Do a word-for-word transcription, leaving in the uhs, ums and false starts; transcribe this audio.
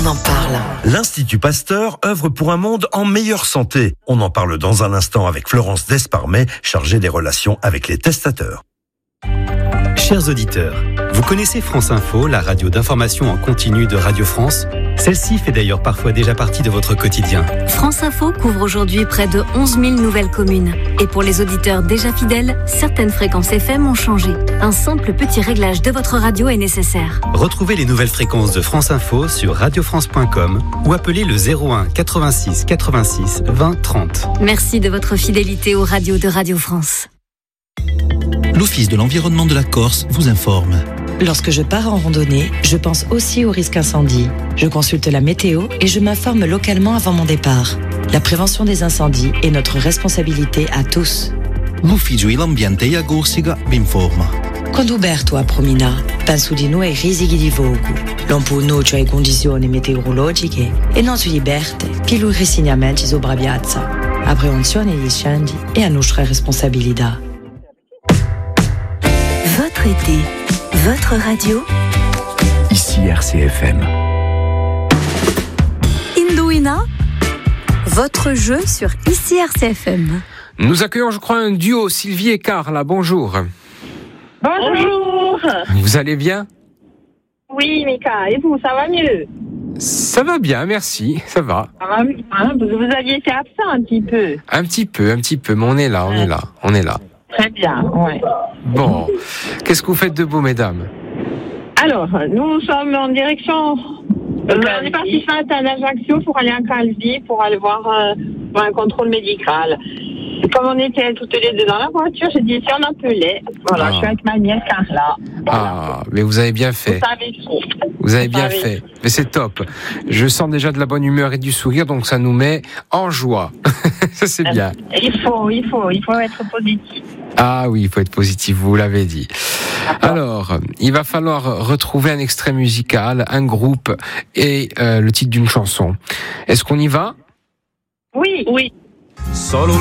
en parle. L'Institut Pasteur œuvre pour un monde en meilleure santé. On en parle dans un instant avec Florence Desparmet, chargée des relations avec les testateurs. Chers auditeurs, vous connaissez France Info, la radio d'information en continu de Radio France ? Celle-ci fait d'ailleurs parfois déjà partie de votre quotidien. France Info couvre aujourd'hui près de onze mille nouvelles communes. Et pour les auditeurs déjà fidèles, certaines fréquences F M ont changé. Un simple petit réglage de votre radio est nécessaire. Retrouvez les nouvelles fréquences de France Info sur radio france point com ou appelez le zéro un quatre-vingt-six quatre-vingt-six vingt trente. Merci de votre fidélité aux radios de Radio France. L'Office de l'environnement de la Corse vous informe. Lorsque je pars en randonnée, je pense aussi au risque incendie. Je consulte la météo et je m'informe localement avant mon départ. La prévention des incendies est notre responsabilité à tous. L'Ufficio dell'Ambiente a Corsica vi informa. Quando Uberto a promina, penso di noi ai rischi di vogo. Non può cioè condizioni meteorologiche e non si liberte che lui resignamenti sopra piazza. A prevenzione degli incendi è a nostra responsabilità. Votre été, votre radio. Ici R C F M. Indouina, votre jeu sur Ici R C F M. Nous accueillons, je crois, un duo, Sylvie et Carla. Bonjour. Bonjour. Vous allez bien ? Oui, Mika, et vous, ça va mieux ? Ça va bien, merci, ça va. Ça va mieux, hein, parce que vous aviez été absent un petit peu. Un petit peu, un petit peu, mais on est là, on est là, on est là. Très bien, ouais. Bon, qu'est-ce que vous faites de beau, mesdames ? Alors, nous sommes en direction... Euh, on est parti ce matin à Ajaccio pour aller à Calvi, pour aller voir euh, pour un contrôle médical. Et comme on était toutes les deux dans la voiture, j'ai dit si on appelait. Voilà, ah. Je suis avec ma nièce Carla. Voilà. Ah, mais vous avez bien fait. Vous savez tout. Vous avez vous bien savez. fait. Mais c'est top. Je sens déjà de la bonne humeur et du sourire, donc ça nous met en joie. Ça, c'est bien. Il faut, il faut, il faut être positif. Ah oui, il faut être positif, vous l'avez dit. D'accord. Alors, il va falloir retrouver un extrait musical, un groupe et euh, le titre d'une chanson. Est-ce qu'on y va ? Oui, oui. Solo